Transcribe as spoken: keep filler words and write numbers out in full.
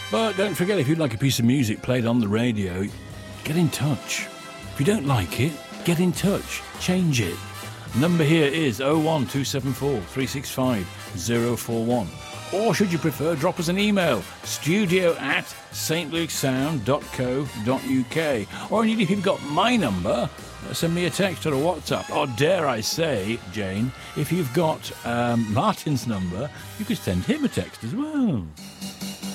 But don't forget, if you'd like a piece of music played on the radio, get in touch. If you don't like it, get in touch. Change it. Number here is oh one two seven four three six five oh four one. Or should you prefer, drop us an email, studio at stlukesound dot co dot uk. Or indeed, if you've got my number, send me a text or a WhatsApp. Or dare I say, Jane, if you've got um, Martin's number, you could send him a text as well.